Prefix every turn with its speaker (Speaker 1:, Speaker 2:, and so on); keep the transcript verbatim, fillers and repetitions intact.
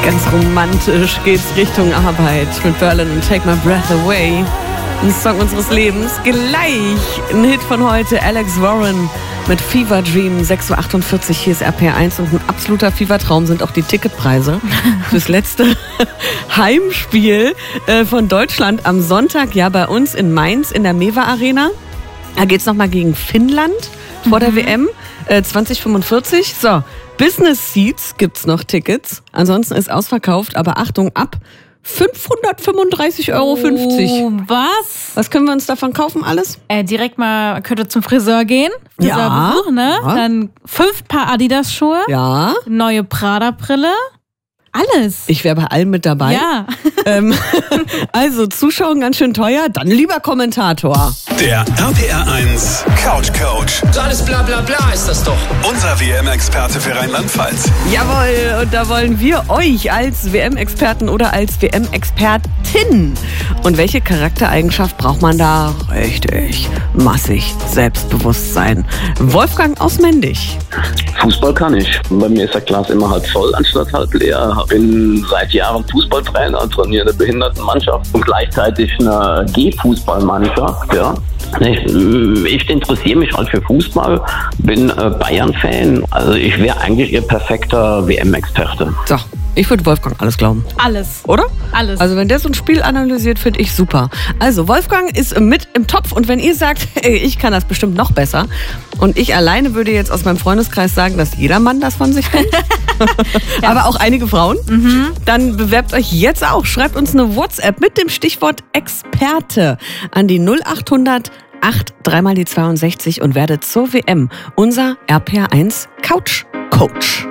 Speaker 1: Ganz romantisch geht's Richtung Arbeit mit Berlin und Take My Breath Away. Ein Song unseres Lebens. Gleich ein Hit von heute, Alex Warren mit Fever Dream, sechs Uhr achtundvierzig, hier ist R P R eins und ein absoluter Fevertraum sind auch die Ticketpreise fürs letzte Heimspiel von Deutschland am Sonntag, ja bei uns in Mainz in der Mewa Arena. Da geht's nochmal gegen Finnland vor der mhm. W M äh, zwanzig fünfundvierzig. So, Business Seats gibt's noch Tickets. Ansonsten ist ausverkauft, aber Achtung, ab fünfhundertfünfunddreißig Euro fünfzig.
Speaker 2: Oh, was?
Speaker 1: Was können wir uns davon kaufen alles?
Speaker 2: Äh, direkt mal, könnte zum Friseur gehen.
Speaker 1: Ja.
Speaker 2: Ne?
Speaker 1: Ja.
Speaker 2: Dann fünf Paar Adidas-Schuhe.
Speaker 1: Ja.
Speaker 2: Neue Prada-Brille. Alles.
Speaker 1: Ich wäre bei allem mit dabei.
Speaker 2: Ja.
Speaker 1: Ähm, also Zuschauen ganz schön teuer, dann lieber Kommentator.
Speaker 3: Der R P R eins Couch Coach.
Speaker 4: So alles bla bla bla ist das doch.
Speaker 3: Unser W M-Experte für Rheinland-Pfalz.
Speaker 1: Jawohl, und da wollen wir euch als W M-Experten oder als W M-Expertin. Und welche Charaktereigenschaft braucht man da? Richtig, massig Selbstbewusstsein. Wolfgang aus Mendig.
Speaker 5: Fußball kann ich. Bei mir ist das Glas immer halb voll, anstatt halb leer. Ich bin seit Jahren Fußballtrainer, trainiere eine Behindertenmannschaft und gleichzeitig eine G-Fußballmannschaft. Ja. Ich, ich interessiere mich halt für Fußball, bin äh, Bayern-Fan. Also ich wäre eigentlich ihr perfekter W M-Experte.
Speaker 1: So, ich würde Wolfgang alles glauben.
Speaker 2: Alles.
Speaker 1: Oder?
Speaker 2: Alles.
Speaker 1: Also wenn der so ein Spiel analysiert, finde ich super. Also Wolfgang ist mit im Topf und wenn ihr sagt, hey, ich kann das bestimmt noch besser und ich alleine würde jetzt aus meinem Freundeskreis sagen, dass jeder Mann das von sich kennt, ja. aber auch einige Frauen, mhm. dann bewerbt euch jetzt auch. Schreibt uns eine WhatsApp mit dem Stichwort Experte an die null achthundert acht dreimal die zweiundsechzig und werdet zur W M unser R P R eins Couch Coach.